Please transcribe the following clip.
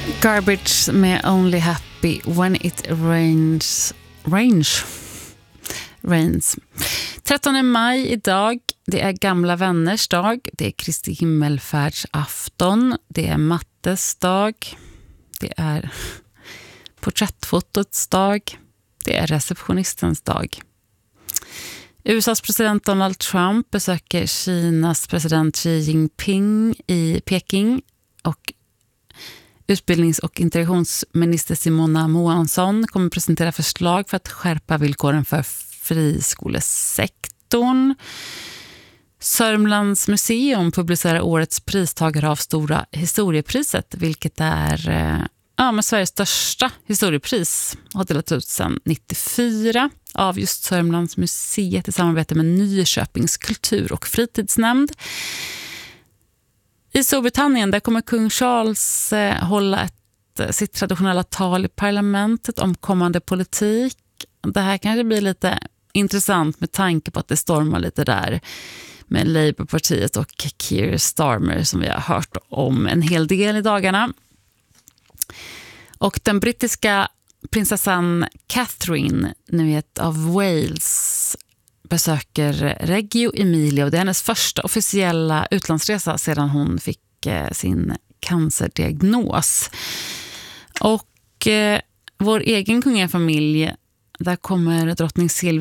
Garbage med Only Happy When It Rains. 13 maj idag, det är gamla vänners dag, det är Kristi himmelfärdsafton, det är mattes dag, det är porträttfotots dag, det är receptionistens dag. USAs president Donald Trump besöker Kinas president Xi Jinping i Peking och utbildnings- och integrationsminister Simona Moansson kommer presentera förslag för att skärpa villkoren för friskolesektorn. Sörmlands museum publicerar årets pristagare av Stora historiepriset, vilket är Sveriges största historiepris, har delat ut sedan 94 av just Sörmlands museet i samarbete med Nyköpings kultur- och fritidsnämnd. I Storbritannien där kommer kung Charles hålla sitt traditionella tal i parlamentet om kommande politik. Det här kanske blir lite intressant med tanke på att det stormar lite där med Labourpartiet och Keir Starmer som vi har hört om en hel del i dagarna. Och den brittiska prinsessan Catherine, ni vet, av Wales, besöker Reggio Emilia och det är hennes första officiella utlandsresa sedan hon fick sin cancerdiagnos. Och vår egen kungafamilj, där kommer drottning Silvia